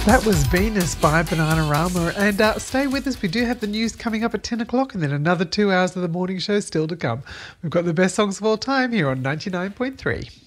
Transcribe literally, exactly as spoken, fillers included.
That was Venus by Bananarama. And uh, stay with us. We do have the news coming up at ten o'clock and then another two hours of the morning show still to come. We've got the best songs of all time here on ninety-nine point three.